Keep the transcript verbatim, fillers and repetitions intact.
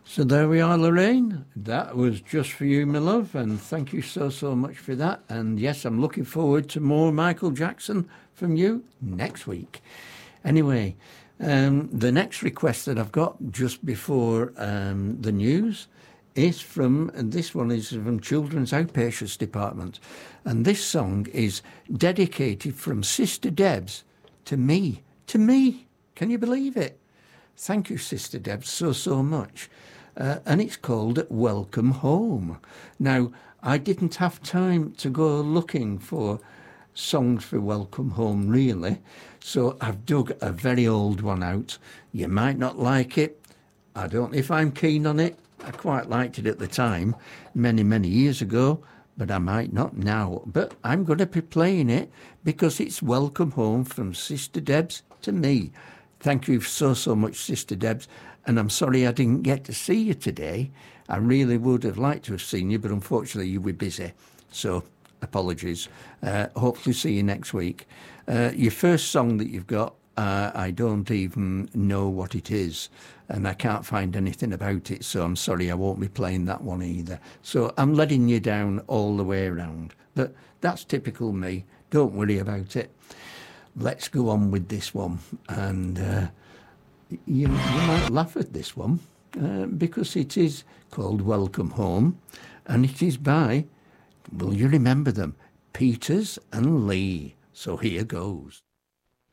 So there we are, Lorraine. That was just for you, my love, and thank you so, so much for that. And yes, I'm looking forward to more Michael Jackson from you next week. Anyway, um, the next request that I've got just before um, the news is from, and this one is from Children's Outpatients Department. And this song is dedicated from Sister Debs to me. To me. Can you believe it? Thank you, Sister Debs, so, so much. Uh, and it's called Welcome Home. Now, I didn't have time to go looking for songs for Welcome Home, really, so I've dug a very old one out. You might not like it. I don't know if I'm keen on it. I quite liked it at the time, many, many years ago, but I might not now. But I'm going to be playing it because it's Welcome Home from Sister Debs to me. Thank you so, so much, Sister Debs. And I'm sorry I didn't get to see you today. I really would have liked to have seen you, but unfortunately you were busy. So apologies. Uh, hopefully see you next week. Uh, your first song that you've got, uh, I don't even know what it is. And I can't find anything about it. So I'm sorry I won't be playing that one either. So I'm letting you down all the way around. But that's typical me. Don't worry about it. Let's go on with this one. And uh, you, you might laugh at this one uh, because it is called Welcome Home. And it is by, will you remember them, Peters and Lee. So here goes.